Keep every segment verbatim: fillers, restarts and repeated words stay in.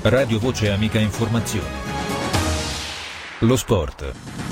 Radio Voce Amica Informazioni. Lo sport.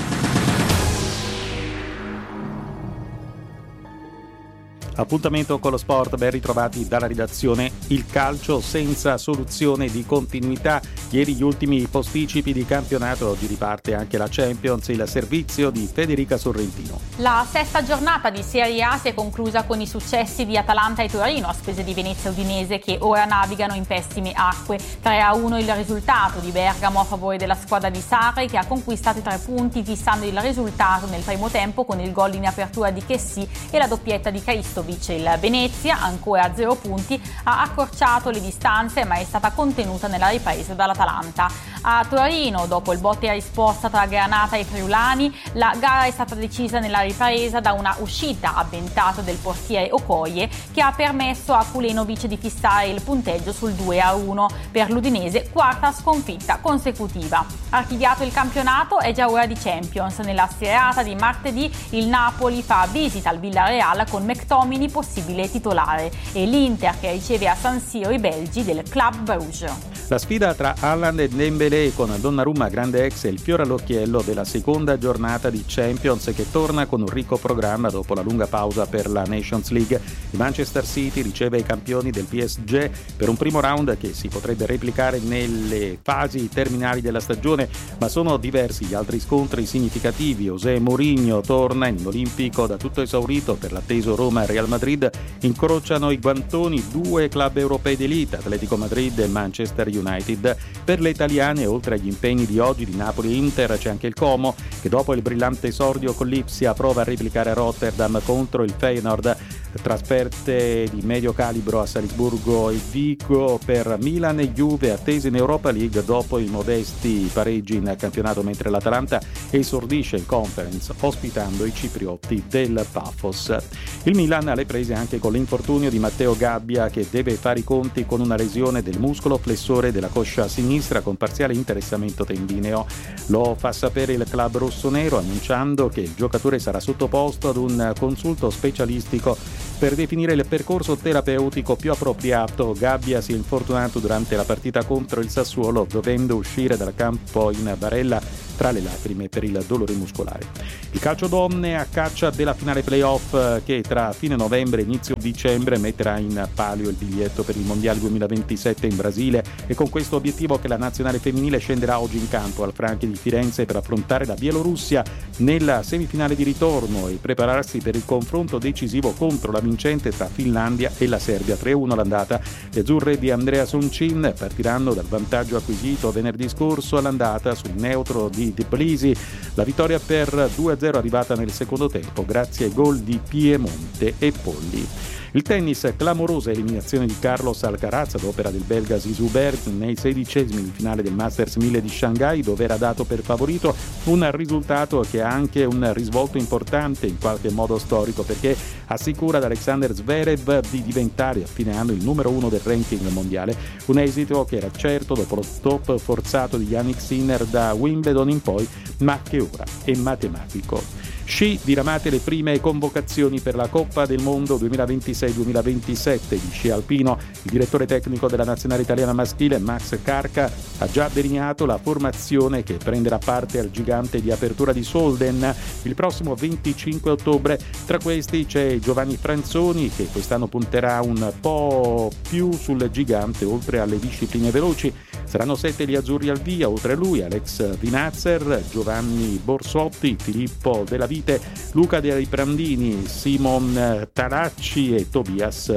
Appuntamento con lo sport, ben ritrovati dalla redazione. Il calcio senza soluzione di continuità. Ieri gli ultimi posticipi di campionato, oggi riparte anche la Champions, il servizio di Federica Sorrentino. La sesta giornata di Serie A si è conclusa con i successi di Atalanta e Torino a spese di Venezia e Udinese, che ora navigano in pessime acque. tre a uno il risultato di Bergamo a favore della squadra di Sarri, che ha conquistato i tre punti fissando il risultato nel primo tempo con il gol in apertura di Chessy e la doppietta di Christovic. Il Venezia, ancora a zero punti, ha accorciato le distanze ma è stata contenuta nella ripresa dall'Atalanta. A Torino, dopo il botta e risposta tra Granata e Friulani, la gara è stata decisa nella ripresa da una uscita avventata del portiere Okoye, che ha permesso a Kulenovic di fissare il punteggio sul due a uno. Per l'Udinese, quarta sconfitta consecutiva. Archiviato il campionato, è già ora di Champions. Nella serata di martedì il Napoli fa visita al Villarreal con McTominay possibile titolare e l'Inter che riceve a San Siro i belgi del Club Bruges. La sfida tra Haaland e Dembélé con Donnarumma grande ex è il fiore all'occhiello della seconda giornata di Champions, che torna con un ricco programma dopo la lunga pausa per la Nations League. Il Manchester City riceve i campioni del P S G per un primo round che si potrebbe replicare nelle fasi terminali della stagione, ma sono diversi gli altri scontri significativi. José Mourinho torna in olimpico da tutto esaurito per l'atteso Roma e Real Madrid. Incrociano i guantoni due club europei d'elite, Atletico Madrid e Manchester United. Per le italiane, oltre agli impegni di oggi di Napoli e Inter, c'è anche il Como, che dopo il brillante esordio con l'Ipsia prova a replicare a Rotterdam contro il Feyenoord. Trasferte di medio calibro a Salisburgo e Vigo per Milan e Juve attese in Europa League dopo i modesti pareggi in campionato, mentre l'Atalanta esordisce in Conference ospitando i ciprioti del Pafos. Il Milan ha le prese anche con l'infortunio di Matteo Gabbia, che deve fare i conti con una lesione del muscolo flessore della coscia sinistra con parziale interessamento tendineo. Lo fa sapere il club rossonero, annunciando che il giocatore sarà sottoposto ad un consulto specialistico per definire il percorso terapeutico più appropriato. Gabbia si è infortunato durante la partita contro il Sassuolo, dovendo uscire dal campo in barella tra le lacrime per il dolore muscolare. Il calcio donne a caccia della finale playoff, che tra fine novembre e inizio dicembre metterà in palio il biglietto per il Mondiale duemilaventisette in Brasile, e con questo obiettivo che la nazionale femminile scenderà oggi in campo al Franchi di Firenze per affrontare la Bielorussia nella semifinale di ritorno e prepararsi per il confronto decisivo contro la vincente tra Finlandia e la Serbia. tre a uno l'andata. Le azzurre di Andrea Soncin partiranno dal vantaggio acquisito venerdì scorso all'andata sul neutro di Tbilisi. La vittoria per due a zero arrivata nel secondo tempo grazie ai gol di Piemonte e Polli. Il tennis, clamorosa eliminazione di Carlos Alcaraz ad opera del belga Zizou Berg nei sedicesimi di finale del Masters mille di Shanghai, dove era dato per favorito, un risultato che ha anche un risvolto importante in qualche modo storico, perché assicura ad Alexander Zverev di diventare a fine anno il numero uno del ranking mondiale, un esito che era certo dopo lo stop forzato di Yannick Sinner da Wimbledon in poi, ma che ora è matematico. Sci, diramate le prime convocazioni per la Coppa del Mondo duemilaventisei duemilaventisette di sci alpino. Il direttore tecnico della nazionale italiana maschile, Max Carca, ha già delineato la formazione che prenderà parte al gigante di apertura di Solden il prossimo venticinque ottobre. Tra questi c'è Giovanni Franzoni, che quest'anno punterà un po' più sul gigante, oltre alle discipline veloci. Saranno sette gli azzurri al via, oltre a lui Alex Vinazzer, Giovanni Borsotti, Filippo Della Vite, Luca Dei Prandini, Simon Taracci e Tobias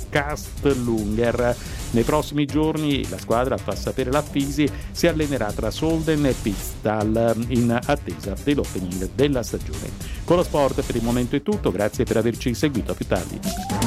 Kastlunger. Nei prossimi giorni la squadra, fa sapere la Fisi, si allenerà tra Solden e Pitztal in attesa dell'opening della stagione. Con lo sport per il momento è tutto, grazie per averci seguito, a più tardi.